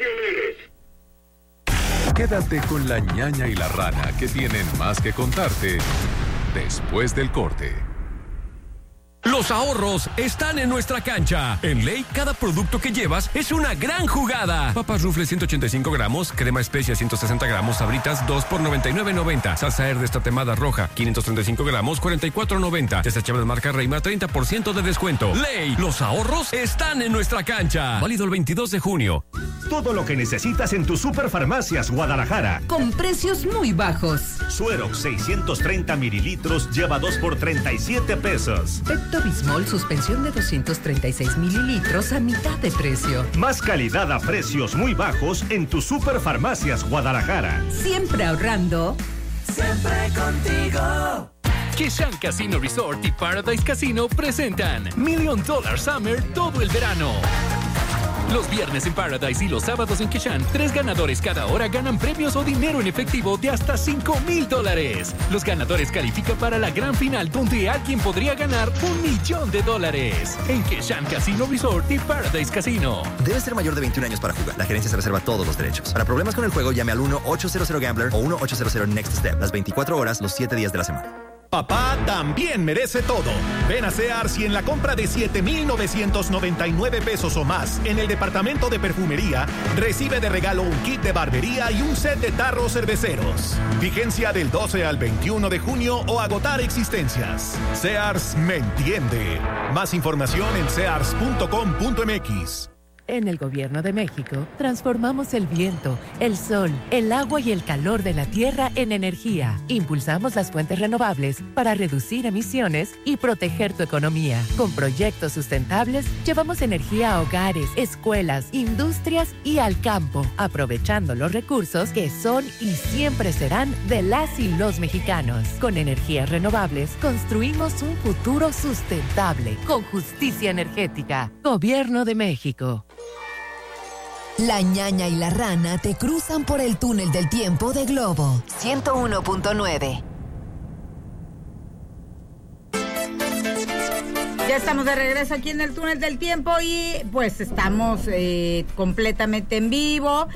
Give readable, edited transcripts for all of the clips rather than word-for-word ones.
Quédate con la ñaña y la rana, que tienen más que contarte después del corte. Los ahorros están en nuestra cancha. En Ley, cada producto que llevas es una gran jugada. Papas Rufles 185 gramos, crema especia 160 gramos, Sabritas 2 por $99.90. Salsa Herde tatemada roja 535 gramos, $44.90. Desechables marca Reima, 30% de descuento. Ley, los ahorros están en nuestra cancha. Válido el 22 de junio. Todo lo que necesitas en tus Superfarmacias Guadalajara. Con precios muy bajos. Suerox 630 mililitros lleva 2 por $37. Pepto-Bismol suspensión de 236 mililitros a mitad de precio. Más calidad a precios muy bajos en tus Superfarmacias Guadalajara. Siempre ahorrando. Siempre contigo. Kishan Casino Resort y Paradise Casino presentan $1 Million Summer todo el verano. Los viernes en Paradise y los sábados en Kishan, 3 ganadores cada hora ganan premios o dinero en efectivo de hasta $5,000. Los ganadores califican para la gran final, donde alguien podría ganar $1 millón. En Kishan Casino Resort y Paradise Casino. Debe ser mayor de 21 años para jugar. La gerencia se reserva todos los derechos. Para problemas con el juego, llame al 1-800-GAMBLER o 1-800-NEXT-STEP. Las 24 horas, los 7 días de la semana. Papá también merece todo. Ven a Sears y en la compra de $7,999 o más en el departamento de perfumería, recibe de regalo un kit de barbería y un set de tarros cerveceros. Vigencia del 12 al 21 de junio o agotar existencias. Sears me entiende. Más información en sears.com.mx. En el Gobierno de México, transformamos el viento, el sol, el agua y el calor de la tierra en energía. Impulsamos las fuentes renovables para reducir emisiones y proteger tu economía. Con proyectos sustentables, llevamos energía a hogares, escuelas, industrias y al campo, aprovechando los recursos que son y siempre serán de las y los mexicanos. Con energías renovables, construimos un futuro sustentable, con justicia energética. Gobierno de México. La ñaña y la rana te cruzan por el túnel del tiempo de Globo 101.9. Ya estamos de regreso aquí en el túnel del tiempo y pues estamos completamente en vivo.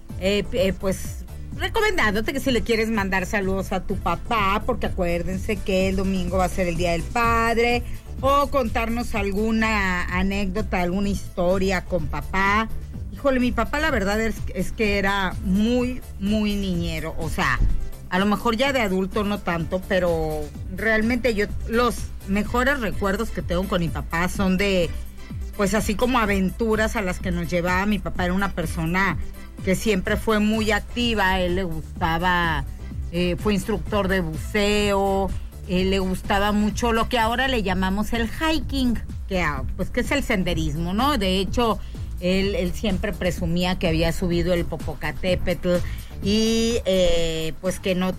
Pues recomendándote que si le quieres mandar saludos a tu papá, porque acuérdense que el domingo va a ser el Día del Padre, o contarnos alguna anécdota, alguna historia con papá. Híjole, mi papá la verdad es que era muy, muy niñero. O sea, a lo mejor ya de adulto no tanto, pero realmente yo los mejores recuerdos que tengo con mi papá son de, pues así como aventuras a las que nos llevaba. Mi papá era una persona que siempre fue muy activa. A él le gustaba, fue instructor de buceo, le gustaba mucho lo que ahora le llamamos el hiking, que es el senderismo, ¿no? De hecho, Él siempre presumía que había subido el Popocatépetl y pues que en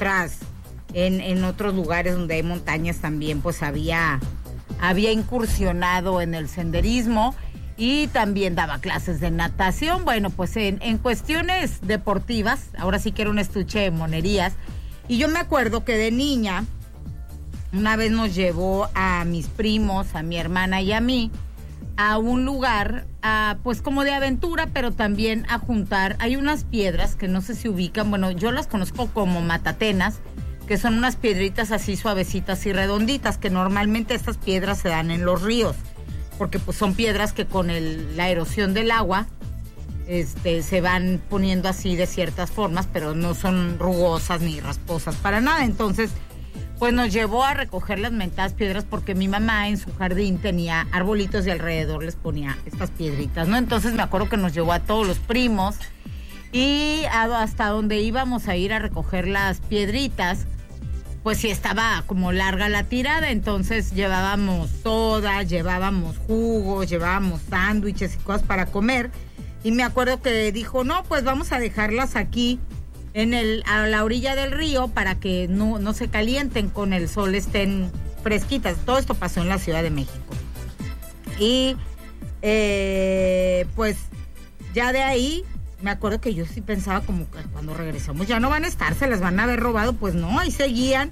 otros lugares donde hay montañas también pues había incursionado en el senderismo y también daba clases de natación. Bueno, pues en cuestiones deportivas, ahora sí que era un estuche de monerías. Y yo me acuerdo que de niña una vez nos llevó a mis primos, a mi hermana y a mí, a un lugar, pues como de aventura, pero también a juntar. Hay unas piedras que no sé si ubican, bueno, yo las conozco como matatenas, que son unas piedritas así suavecitas y redonditas, que normalmente estas piedras se dan en los ríos, porque pues son piedras que con la erosión del agua se van poniendo así de ciertas formas, pero no son rugosas ni rasposas para nada. Entonces pues nos llevó a recoger las mentadas piedras, porque mi mamá en su jardín tenía arbolitos y alrededor les ponía estas piedritas, ¿no? Entonces me acuerdo que nos llevó a todos los primos y hasta donde íbamos a ir a recoger las piedritas, pues sí estaba como larga la tirada. Entonces llevábamos soda, llevábamos jugos, llevábamos sándwiches y cosas para comer. Y me acuerdo que dijo, no, pues vamos a dejarlas aquí a la orilla del río para que no se calienten, con el sol estén fresquitas. Todo esto pasó en la Ciudad de México. Y pues ya de ahí me acuerdo que yo sí pensaba como que cuando regresamos ya no van a estar, se las van a haber robado. Pues no, ahí seguían.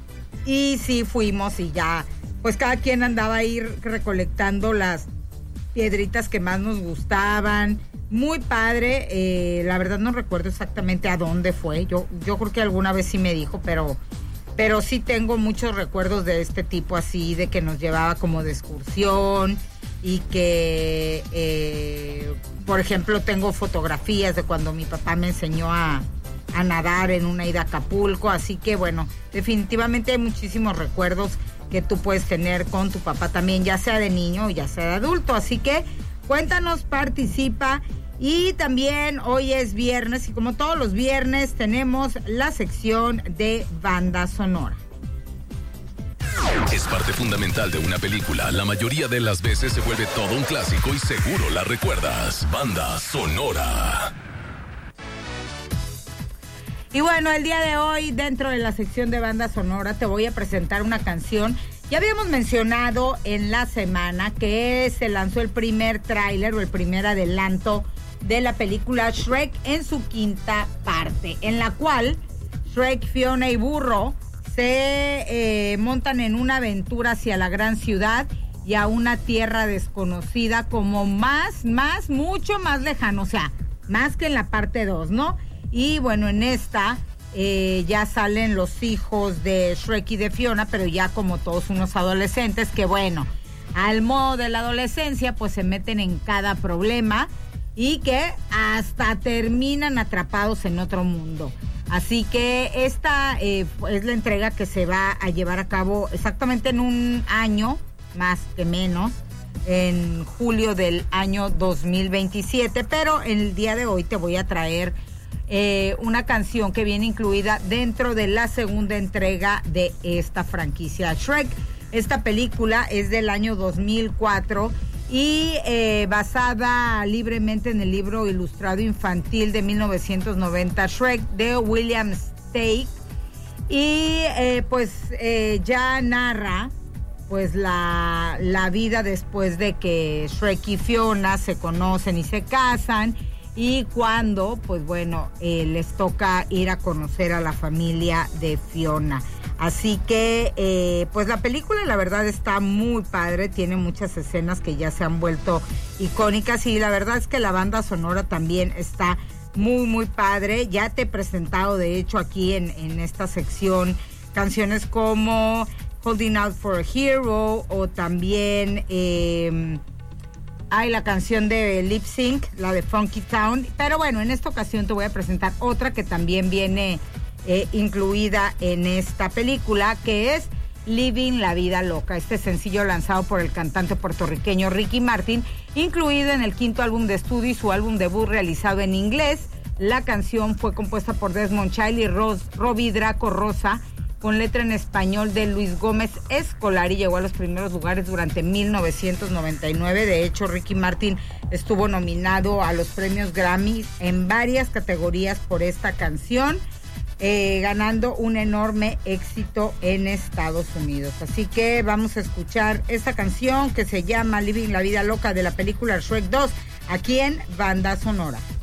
Y sí fuimos y ya, pues cada quien andaba ahí recolectando las piedritas que más nos gustaban. Muy padre, la verdad no recuerdo exactamente a dónde fue. Yo creo que alguna vez sí me dijo, pero sí tengo muchos recuerdos de este tipo así, de que nos llevaba como de excursión y que, por ejemplo, tengo fotografías de cuando mi papá me enseñó a nadar en una ida a Acapulco, así que bueno, definitivamente hay muchísimos recuerdos que tú puedes tener con tu papá también, ya sea de niño o ya sea de adulto, así que cuéntanos, participa. Y también hoy es viernes y como todos los viernes tenemos la sección de banda sonora. Es parte fundamental de una película. La mayoría de las veces se vuelve todo un clásico y seguro la recuerdas. Banda sonora. Y bueno, el día de hoy, dentro de la sección de banda sonora, te voy a presentar una canción. Ya habíamos mencionado en la semana que se lanzó el primer tráiler o el primer adelanto de la película Shrek en su quinta parte, en la cual Shrek, Fiona y Burro se montan en una aventura hacia la gran ciudad y a una tierra desconocida como mucho más lejano, o sea, más que en la parte 2, ¿no? Y bueno, en esta ya salen los hijos de Shrek y de Fiona, pero ya como todos unos adolescentes que bueno, al modo de la adolescencia pues se meten en cada problema y que hasta terminan atrapados en otro mundo. Así que esta es la entrega que se va a llevar a cabo exactamente en un año, más que menos, en julio del año 2027, pero el día de hoy te voy a traer una canción que viene incluida dentro de la segunda entrega de esta franquicia Shrek. Esta película es del año 2004 y basada libremente en el libro ilustrado infantil de 1990 Shrek de William Steig, y ya narra pues la vida después de que Shrek y Fiona se conocen y se casan, y cuando pues bueno les toca ir a conocer a la familia de Fiona. Así que pues la película la verdad está muy padre, tiene muchas escenas que ya se han vuelto icónicas y la verdad es que la banda sonora también está muy muy padre. Ya te he presentado de hecho aquí en esta sección canciones como Holding Out for a Hero o también la canción de Lip Sync, la de Funky Town, pero bueno, en esta ocasión te voy a presentar otra que también viene incluida en esta película, que es Living la Vida Loca, este sencillo lanzado por el cantante puertorriqueño Ricky Martin, incluido en el quinto álbum de estudio y su álbum debut realizado en inglés. La canción fue compuesta por Desmond Child y Robbie Draco Rosa, con letra en español de Luis Gómez Escolar, y llegó a los primeros lugares durante 1999. De hecho, Ricky Martin estuvo nominado a los premios Grammy en varias categorías por esta canción, ganando un enorme éxito en Estados Unidos. Así que vamos a escuchar esta canción que se llama Living la Vida Loca de la película Shrek 2, aquí en Banda Sonora.